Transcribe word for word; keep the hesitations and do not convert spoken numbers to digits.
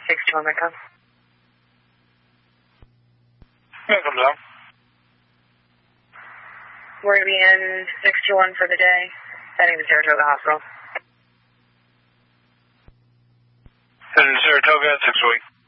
six two one, Metcalf. Metcalf down. We're going to be in six two one for the day, heading to Saratoga Hospital. Heading to Saratoga at six week.